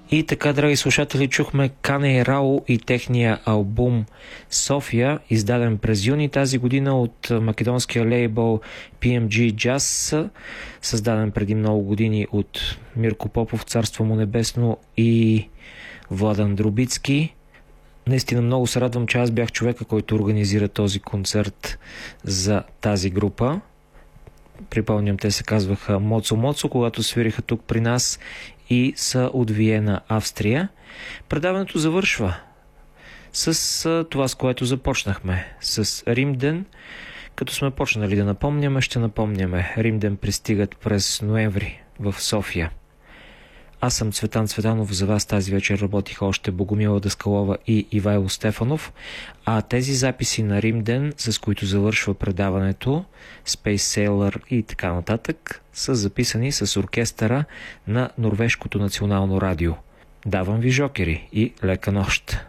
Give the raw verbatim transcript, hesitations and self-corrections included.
И така, драги слушатели, чухме Кане Рао и техния албум София, издаден през юни тази година от македонския лейбъл пи ем джи Jazz, създаден преди много години от Мирко Попов, царство му небесно, и Владан Дробицки. Наистина много се радвам, че аз бях човека, който организира този концерт за тази група. Припомням, те се казваха Моцо Моцо, когато свириха тук при нас и са от Виена, Австрия. Предаването завършва с това, с което започнахме, с Римден. Като сме почнали да напомняме, ще напомняме. Римден пристигат през ноември в София. Аз съм Цветан Цветанов, за вас тази вечер работиха още Богомила Даскалова и Ивайло Стефанов, а тези записи на Римден, с които завършва предаването, Space Sailor и така нататък, са записани с оркестъра на Норвежкото национално радио. Давам ви жокери и лека нощ!